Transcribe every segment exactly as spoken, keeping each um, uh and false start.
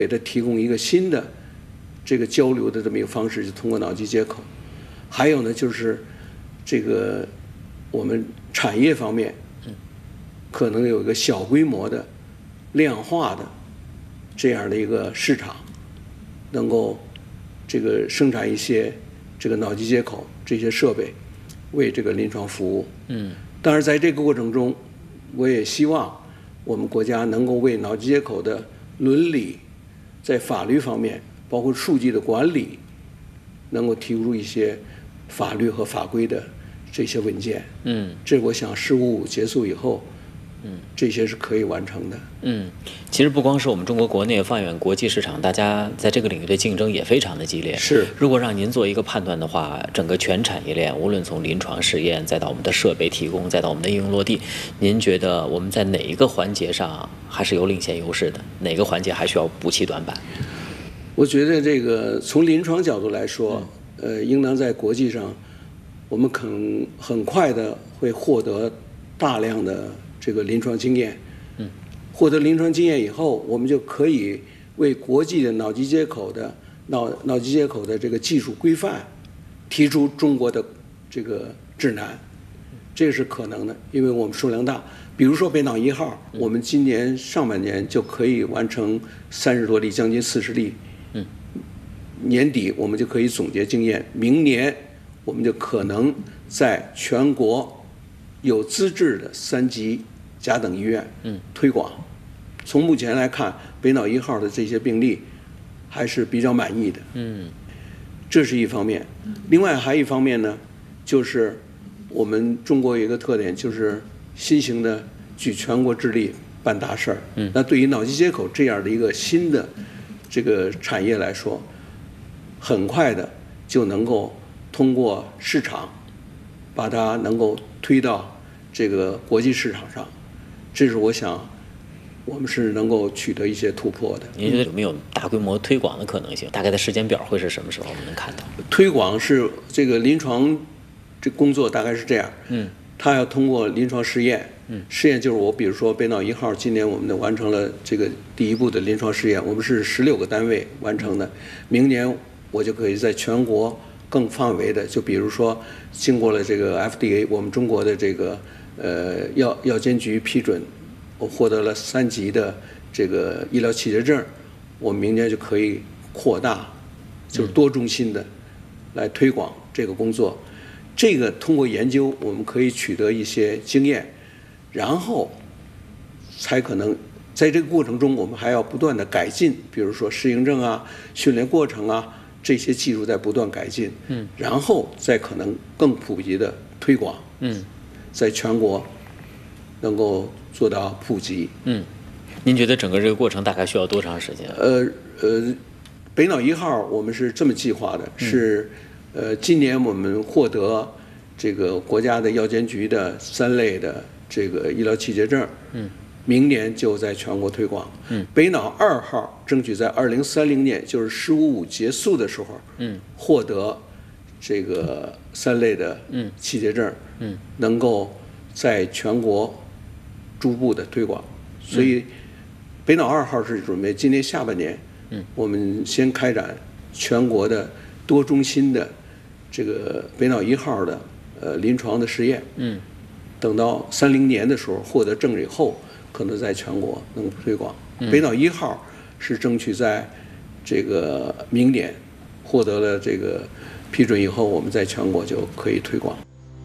给它提供一个新的这个交流的这么一个方式，就通过脑机接口。还有呢，就是这个我们产业方面，可能有一个小规模的量化的这样的一个市场，能够这个生产一些这个脑机接口这些设备，为这个临床服务。嗯，当然在这个过程中，我也希望我们国家能够为脑机接口的伦理，在法律方面，包括数据的管理，能够提出一些法律和法规的这些文件。嗯，这我想事务结束以后，嗯，这些是可以完成的。 嗯，其实不光是我们中国国内，放眼国际市场，大家在这个领域的竞争也非常的激烈。 是， 如果让您做一个判断的话，整个全产业链，无论从临床试验，再到我们的设备提供，再到我们的应用落地，您觉得我们在哪一个环节上还是有领先优势的？哪个环节还需要补齐短板？ 我觉得这个从临床角度来说，嗯、呃，应当在国际上，我们可能很快的会获得大量的这个临床经验。嗯，获得临床经验以后，我们就可以为国际的脑机接口的脑脑机接口的这个技术规范提出中国的这个指南，这个是可能的，因为我们数量大。比如说北脑一号，我们今年上半年就可以完成三十多例，将近四十例。嗯，年底我们就可以总结经验，明年我们就可能在全国有资质的三级甲等医院推广。从目前来看，北脑一号的这些病例还是比较满意的。嗯，这是一方面。另外还一方面呢，就是我们中国有一个特点，就是新型的举全国之力办大事儿。嗯，那对于脑机接口这样的一个新的这个产业来说，很快的就能够通过市场把它能够推到这个国际市场上，这是我想我们是能够取得一些突破的。 您觉得有没有大规模推广的可能性？大概的时间表会是什么时候我们能看到？ 推广是这个临床这工作大概是这样，嗯，它要通过临床试验，嗯，试验就是我比如说北脑一号，今年我们的完成了这个第一步的临床试验，我们是十六个单位完成的，明年我就可以在全国更范围的，就比如说经过了这个 F D A 我们中国的这个呃药药监局批准，我获得了三级的这个医疗器械证，我们明年就可以扩大，就是多中心的来推广这个工作。这个通过研究，我们可以取得一些经验，然后才可能在这个过程中，我们还要不断的改进，比如说适应症啊、训练过程啊，这些技术在不断改进，嗯，然后再可能更普及的推广，嗯，在全国能够做到普及， 嗯，您觉得整个这个过程大概需要多长时间？ 呃呃，北脑一号我们是这么计划的，嗯、是。呃，今年我们获得这个国家的药监局的三类的这个医疗器械证，嗯，明年就在全国推广。嗯，北脑二号争取在二零三零年，就是“十五五”结束的时候，嗯，获得这个三类的嗯器械证，嗯，能够在全国逐步的推广。所以，北脑二号是准备今年下半年，嗯，我们先开展全国的多中心的这个北脑一号的呃临床的实验，嗯，等到三零年的时候获得证以后，可能在全国能推广。嗯、北脑一号是争取在这个明年获得了这个批准以后，我们在全国就可以推广。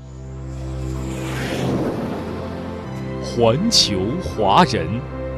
环球华人。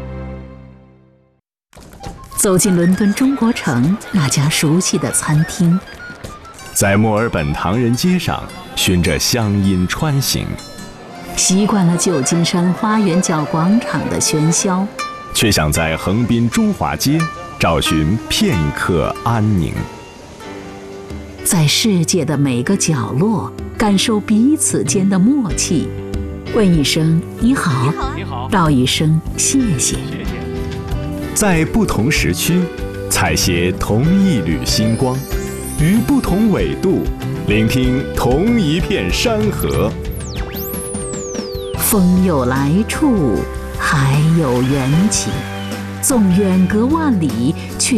走进伦敦中国城那家熟悉的餐厅， 在墨尔本唐人街上循着乡音穿行， 习惯了旧金山花园角广场的喧嚣， 却想在横滨中华街找寻片刻安宁。 在世界的每个角落感受彼此间的默契，问一声你好， 你好， 道一声谢谢。 在不同时区采撷同一缕星光，于不同纬度聆听同一片山河。 风有来处，海有缘起， 纵远隔万里，却